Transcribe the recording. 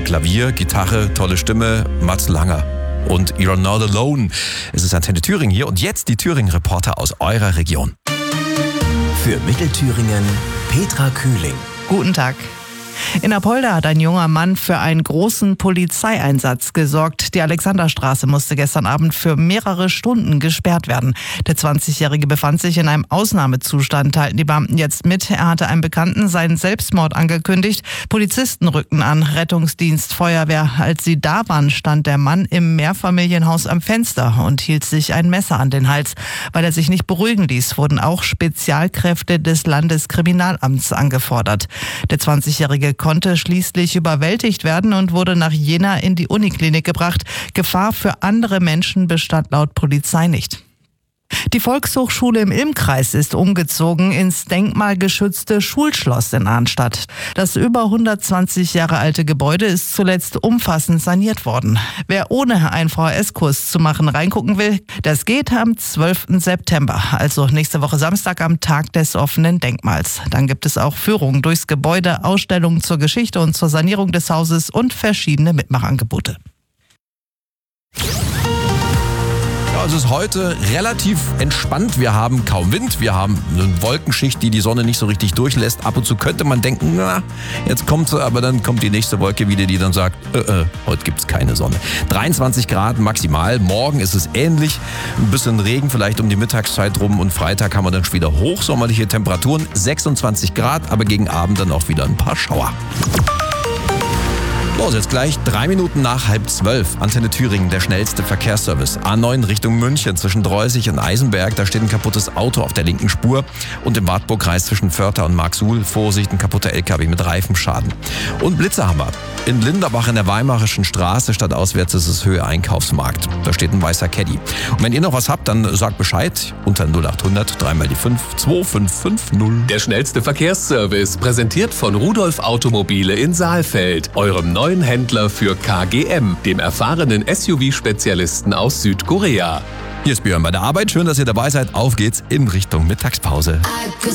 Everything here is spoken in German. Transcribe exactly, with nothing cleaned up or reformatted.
Klavier, Gitarre, tolle Stimme, Mats Langer. Und You're Not Alone. Es ist Antenne Thüringen hier und jetzt die Thüringen-Reporter aus eurer Region. Für Mittelthüringen Petra Kühling. Guten Tag. In Apolda hat ein junger Mann für einen großen Polizeieinsatz gesorgt. Die Alexanderstraße musste gestern Abend für mehrere Stunden gesperrt werden. Der zwanzigjährige befand sich in einem Ausnahmezustand, teilten die Beamten jetzt mit. Er hatte einem Bekannten seinen Selbstmord angekündigt. Polizisten rückten an, Rettungsdienst, Feuerwehr. Als sie da waren, stand der Mann im Mehrfamilienhaus am Fenster und hielt sich ein Messer an den Hals. Weil er sich nicht beruhigen ließ, wurden auch Spezialkräfte des Landeskriminalamts angefordert. Der zwanzigjährige konnte schließlich überwältigt werden und wurde nach Jena in die Uniklinik gebracht. Gefahr für andere Menschen bestand laut Polizei nicht. Die Volkshochschule im Ilm-Kreis ist umgezogen ins denkmalgeschützte Schulschloss in Arnstadt. Das über hundertzwanzig Jahre alte Gebäude ist zuletzt umfassend saniert worden. Wer ohne einen V H S-Kurs zu machen reingucken will, das geht am zwölften September, also nächste Woche Samstag am Tag des offenen Denkmals. Dann gibt es auch Führungen durchs Gebäude, Ausstellungen zur Geschichte und zur Sanierung des Hauses und verschiedene Mitmachangebote. Es ist heute relativ entspannt. Wir haben kaum Wind, wir haben eine Wolkenschicht, die die Sonne nicht so richtig durchlässt. Ab und zu könnte man denken, na, jetzt kommt sie, aber dann kommt die nächste Wolke wieder, die dann sagt, äh, äh, heute gibt's keine Sonne. dreiundzwanzig Grad maximal, morgen ist es ähnlich. Ein bisschen Regen vielleicht um die Mittagszeit rum und Freitag haben wir dann schon wieder hochsommerliche Temperaturen, sechsundzwanzig Grad, aber gegen Abend dann auch wieder ein paar Schauer. Los, jetzt gleich drei Minuten nach halb zwölf. Antenne Thüringen, der schnellste Verkehrsservice. A neun Richtung München zwischen Dreußig und Eisenberg. Da steht ein kaputtes Auto auf der linken Spur. Und im Wartburgkreis zwischen Vörter und Marksuhl. Vorsicht, ein kaputter L K W mit Reifenschaden. Und Blitze haben wir. In Linderbach in der Weimarischen Straße, stadtauswärts ist es Höhe Einkaufsmarkt. Da steht ein weißer Caddy. Und wenn ihr noch was habt, dann sagt Bescheid unter null acht hundert, dreimal die fünf, zwei fünf fünf null. Der schnellste Verkehrsservice, präsentiert von Rudolf Automobile in Saalfeld, eurem neuen Händler für K G M, dem erfahrenen S U V-Spezialisten aus Südkorea. Hier ist Björn bei der Arbeit. Schön, dass ihr dabei seid. Auf geht's in Richtung Mittagspause.